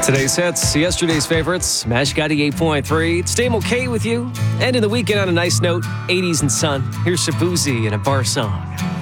Today's hits, yesterday's favorites, Mash 88.3. It's Dame OK with you. Ending the weekend on a nice note, 80s and sun. Here's Shabuzi and a bar song.